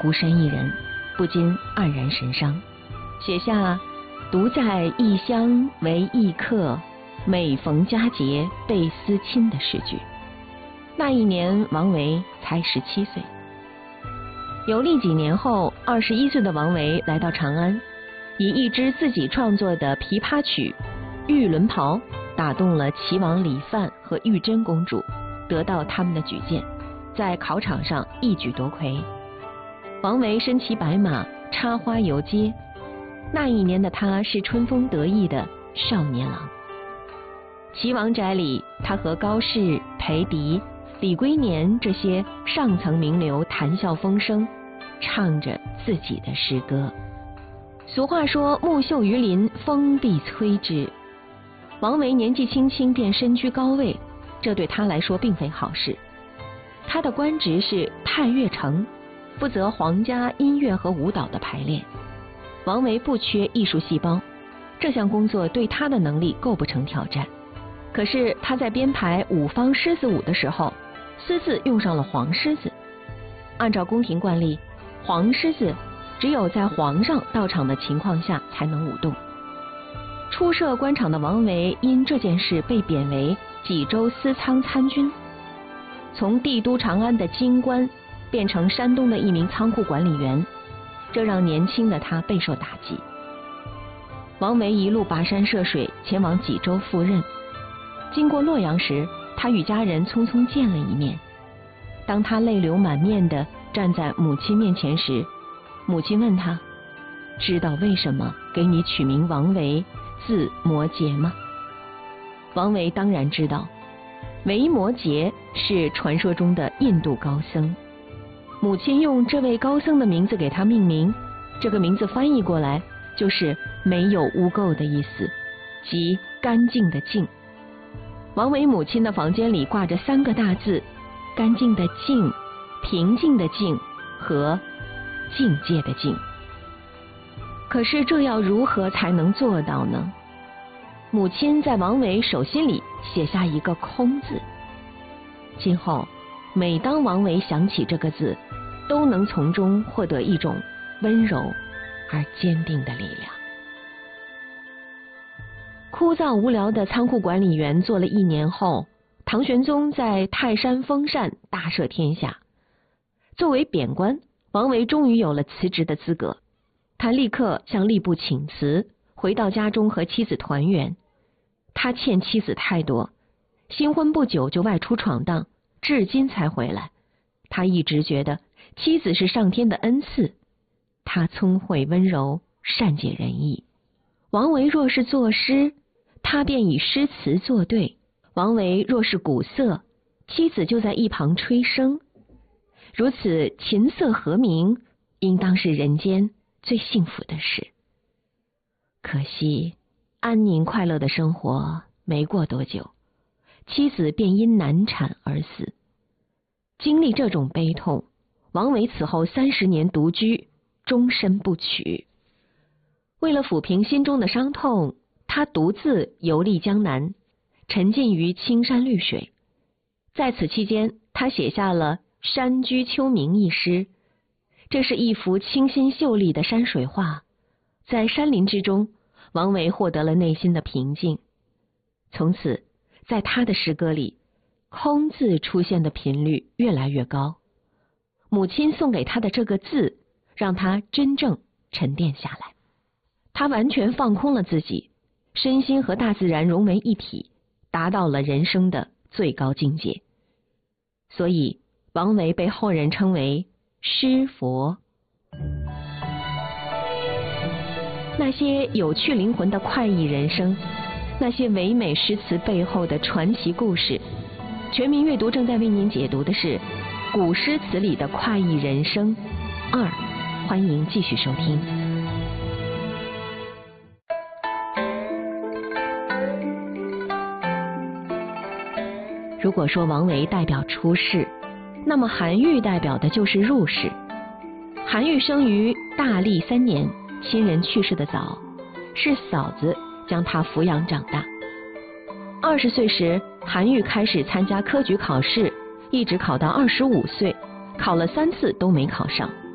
孤身一人，不禁黯然神伤，写下独在异乡为异客，每逢佳节倍思亲的诗句。那一年王维才17岁。游历几年后，21岁的王维来到长安，以一支自己创作的琵琶曲《玉轮袍》打动了齐王李范和玉真公主，得到他们的举荐，在考场上一举夺魁。王维身骑白马，插花游街，那一年的他是春风得意的少年郎。齐王宅里，他和高适、裴迪、李龟年这些上层名流谈笑风生，唱着自己的诗歌。俗话说木秀于林，风必摧之。王维年纪轻轻便身居高位，这对他来说并非好事。他的官职是太岳丞，负责皇家音乐和舞蹈的排练。王维不缺艺术细胞，这项工作对他的能力构不成挑战。可是他在编排五方狮子舞的时候，私自用上了黄狮子。按照宫廷惯例，黄狮子只有在皇上到场的情况下才能舞动。初涉官场的王维因这件事被贬为济州司仓参军，从帝都长安的京官变成山东的一名仓库管理员，这让年轻的他备受打击。王维一路跋山涉水前往济州赴任，经过洛阳时，他与家人匆匆见了一面。当他泪流满面地站在母亲面前时，母亲问他：知道为什么给你取名王维，字摩诘吗？王维当然知道，维摩诘是传说中的印度高僧，母亲用这位高僧的名字给他命名，这个名字翻译过来就是没有污垢的意思，即干净的净。王维母亲的房间里挂着3个大字：干净的净、平静的静和境界的境。可是这要如何才能做到呢？母亲在王维手心里写下一个空字，今后每当王维想起这个字，都能从中获得一种温柔而坚定的力量。枯燥无聊的仓库管理员做了1年后，唐玄宗在泰山封禅，大赦天下。作为贬官，王维终于有了辞职的资格。他立刻向吏部请辞，回到家中和妻子团圆。他欠妻子太多，新婚不久就外出闯荡，至今才回来。他一直觉得妻子是上天的恩赐。他聪慧温柔，善解人意。王维若是作诗，他便以诗词作对；王维若是鼓瑟，妻子就在一旁吹笙。如此琴瑟和鸣，应当是人间最幸福的事。可惜安宁快乐的生活没过多久，妻子便因难产而死。经历这种悲痛，王维此后30年独居，终身不娶。为了抚平心中的伤痛，他独自游历江南，沉浸于青山绿水。在此期间，他写下了《山居秋暝》一诗，这是一幅清新秀丽的山水画。在山林之中，王维获得了内心的平静。从此，在他的诗歌里，空字出现的频率越来越高。母亲送给他的这个字，让他真正沉淀下来。他完全放空了自己，身心和大自然融为一体，达到了人生的最高境界。所以王维被后人称为诗佛。那些有趣灵魂的快意人生，那些唯美诗词背后的传奇故事，全民阅读正在为您解读的是《古诗词里的快意人生2》，欢迎继续收听。如果说王维代表出世，那么韩愈代表的就是入世。韩愈生于大历3年，亲人去世的早，是嫂子将他抚养长大。20岁时，韩愈开始参加科举考试，一直考到25岁，考了3次都没考上。